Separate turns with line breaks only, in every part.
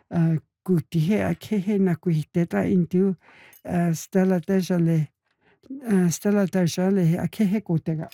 Kutihe akehe na kuhiteta intu Stella Dejale akehe kutega.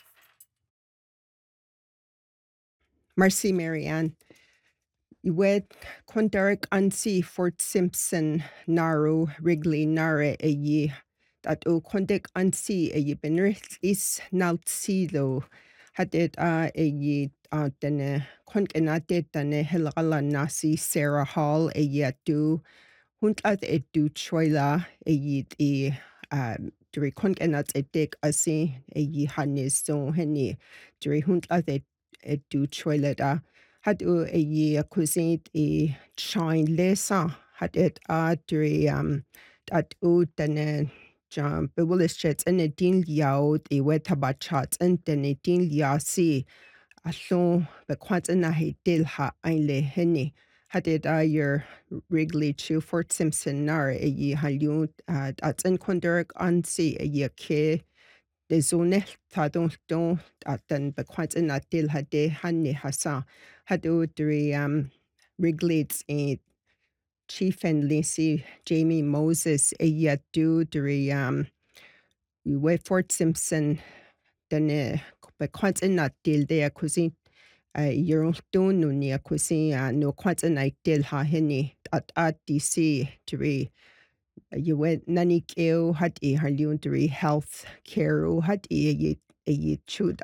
Marcy Marianne. Iwed Kondarek Ansi Fort Simpson Naru Wrigley Nare Eyi that O Kondek Ansi Eyi Benrith is Naltsilo Hadet Eyi Dene Konkenate Dane Helala Nasi Sarah Hall Eyi Adu Huntlat Edu Choila Eyi Duri Konkenat Edek Asi Eyi Hanis So Henny Duri Huntlat Edu Choila da Hadu a cuisine e shine lesa had it dri at o den jam bewillis chets and a din liao e wetaba chats and den a din lia si a so be quite in a he dil ha einle henny had it your Wrigley to Fort Simpson nar a ye halu at in Konderk an si a ye ke de zone don at den be quite in a dil ha de hanny hasa hadu dri Wrigley's a Chief and Lacey Jamie Moses a yadu dri we Fort Simpson den be quite in a dil de a cuisine your don no near cuisine no quite in a dil ha henny at DC dri you went nani keo had e halundry health care had e chud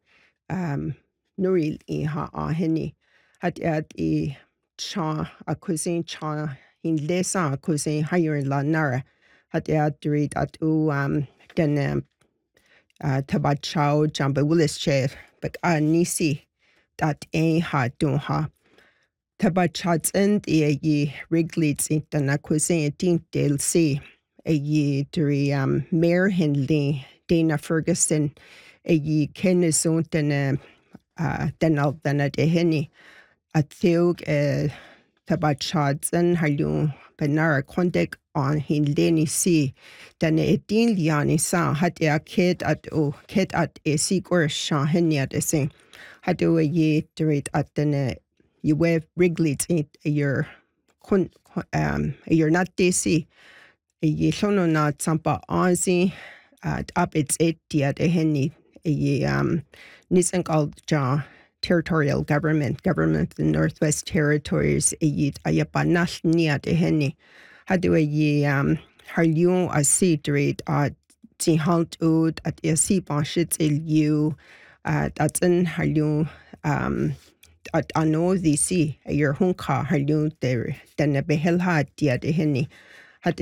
nuril e ha henny had e cha a cuisine cha in lesa a cuisine higher la nara had read at den tabat chow jamba willis chair but nisi that e ha don ha Tabat chats and ye Wrigley's in a cuisine din del C a ye dri Mayor Hindley Dana Ferguson a ye Kenison den al den a de henny a theog tabat chats and halun benara kondek on Hindley C den a din liani sa had a kid at a sequor sha henny at a sing had a ye dri at den you wear Wrigley's a year not DC a ye shono na sampa anzi up its 8 dia de henny a ye nisan called territorial government of the Northwest Territories a ye ayapanal nia de henny hadu a ye harlion a sidrid ti halt ud at a si banshits il you that's in harlion at ano DC a your hunka harlu there den a behelha dia de henny had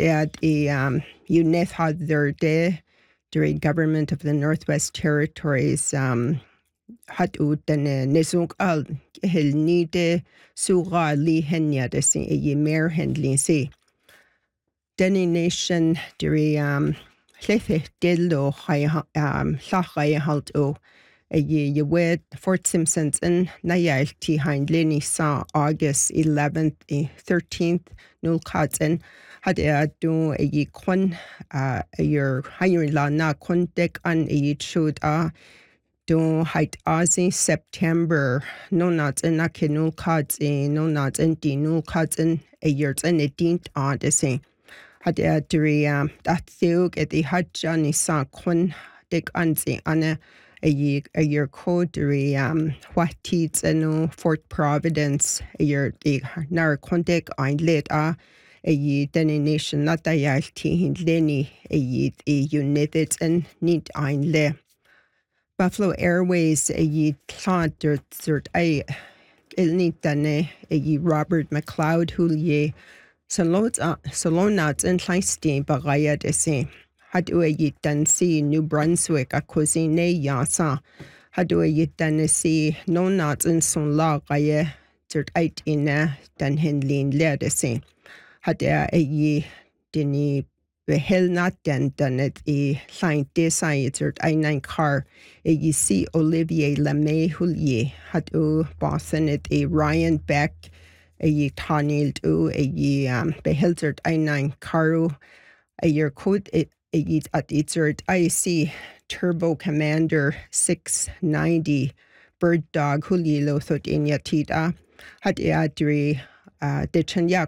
UNEF had their day during government of the Northwest Territories had ut den nesung al hel nide suga li henya de sin a Mayor Hindley si Denny Nation during Llethe dillo llachai halt o a ye wed Fort Simpson's in Nayalti hind Lenny sa August 11th 13th nul in had do a ye quan a your higher la na kontek an a ye should do height Aussie September no not in a kinul cards in no not in the nul in a year in a dint on the same had dri that theog at the had Johnny sa kon dek anzi ana a year code what teats and Fort Providence a year the nar kontek ein lit a ye den nation not a yalti hin lenny a ye united and need ein le Buffalo Airways a ye plant dirt a need dane a ye Robert McLeod who ye Salonat and Kleinstein bagaya de se had a ye dan see New Brunswick a cuisine yasa had a ye dan see no not in son la gaye dirt eight in dan Hindley le de se had a ye dini behel not dan it a line design I 9 car a ye see Olivier Lemay Hulye had Boston it a Ryan Beck a ye Tanild a ye behiltert I 9 caru a year code it a ye at itzert I see Turbo Commander 690 Bird Dog Hulye lo thot in yatita had adri de chanya